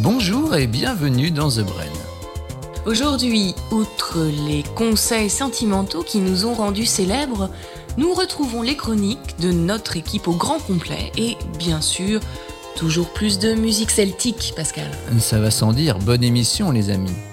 Bonjour et bienvenue dans The Brain. Aujourd'hui, outre les conseils sentimentaux qui nous ont rendus célèbres, nous retrouvons les chroniques de notre équipe au grand complet et, bien sûr, toujours plus de musique celtique, Pascal. Ça va sans dire, bonne émission les amis.